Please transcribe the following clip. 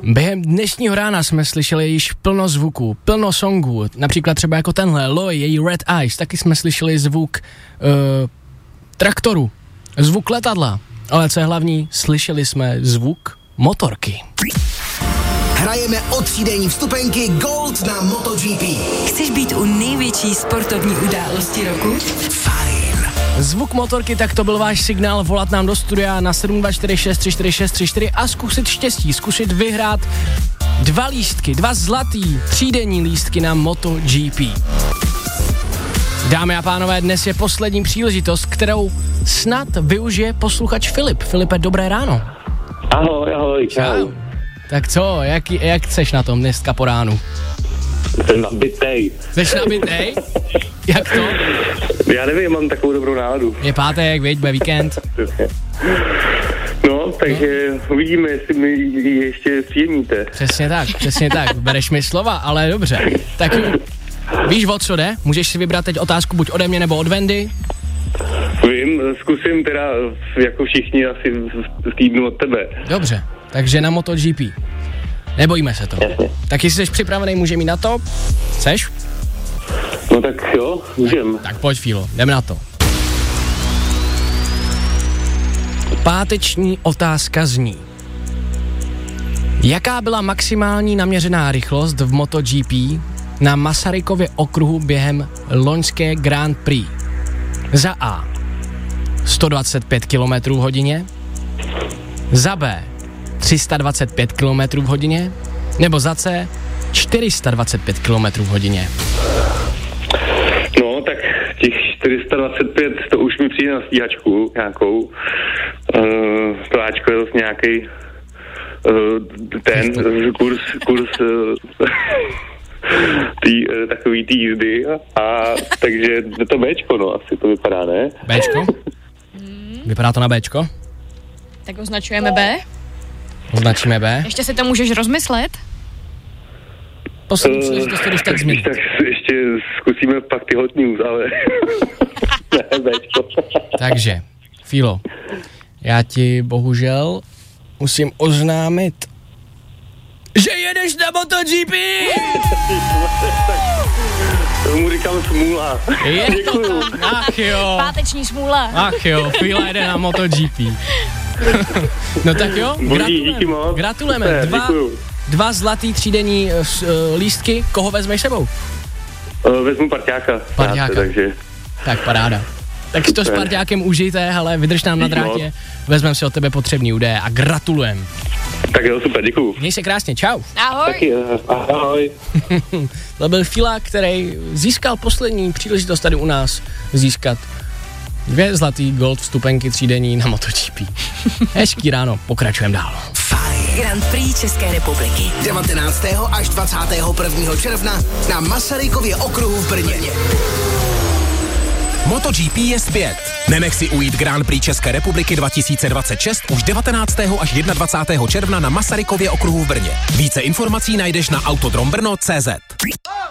Během dnešního rána jsme slyšeli již plno zvuků, plno songů, například třeba jako tenhle, Loi, její Red Eyes, taky jsme slyšeli zvuk traktoru, zvuk letadla, ale co je hlavní, slyšeli jsme zvuk motorky. Hrajeme o 3denní vstupenky Gold na MotoGP. Chceš být u největší sportovní události roku? Fajn. Zvuk motorky, tak to byl váš signál volat nám do studia na 724634634 a zkusit štěstí, zkusit vyhrát 2 lístky, 2 zlatý 3denní lístky na MotoGP. Dámy a pánové, dnes je poslední příležitost, kterou snad využije posluchač Filip. Filipe, dobré ráno. Ahoj, čau. Tak co, jak seš na tom dneska po ránu? Jsem nabitej. Jseš nabitej? Jak to? Já nevím, mám takovou dobrou náladu. Je pátek, viď, bude víkend. No, takže uvidíme, jestli mi ještě příjemníte. Přesně tak, bereš mi slova, ale dobře. Tak víš, o co jde? Můžeš si vybrat teď otázku buď ode mě nebo od Vendy? Vím, zkusím teda jako všichni asi v týdnu od tebe. Dobře, takže na MotoGP. Nebojíme se to. Jasně. Tak jestli jsi připravený, můžeme jít na to? Seš? No tak jo, můžem. Tak pojď, Fílo, jdeme na to. Páteční otázka zní. Jaká byla maximální naměřená rychlost v MotoGP na Masarykově okruhu během loňské Grand Prix? Za A 125 km v hodině, za B 325 km v hodině, nebo za C 425 km v hodině. No, tak těch 425, to už mi přijde na stíhačku nějakou. To Ačko je zase nějaký ten kurz takový tý jízdy a takže to Bčko, no, asi to vypadá, ne? Bčko? Vypadá to na Bčko? Tak označujeme B. Označíme B. Ještě si to můžeš rozmyslet? Poslední příležitost, když tak zmínit. Tak ještě zkusíme pak ty hot news, ale ne, Bčko. Takže, Fílo, já ti bohužel musím oznámit, že jedeš na MotoGP! Tomu říkám smůla. Je to tak, ach jo. Páteční smůla. Ach jo, Fíla jede na MotoGP. No tak jo, gratulujeme. 2 zlatý 3denní lístky, koho vezmeš sebou? Vezmu parťáka. Takže. Tak paráda. Tak si to s parťákem užijte, hele, vydrž nám na drátě, vezmeme si od tebe potřebný údaje a gratulujem. Tak jo, super, děkuju. Měj se krásně, čau. Ahoj. Taky, ahoj. To byl Fila, který získal poslední příležitost tady u nás získat 2 zlatý gold vstupenky 3denní na MotoGP. Hezký ráno, pokračujeme dál. Fajn. Grand Prix České republiky. 19. až 21. června na Masarykově okruhu v Brně. MotoGP je zpět. Nenech si ujít Grand Prix České republiky 2026 už 19. až 21. června na Masarykově okruhu v Brně. Více informací najdeš na autodrombrno.cz.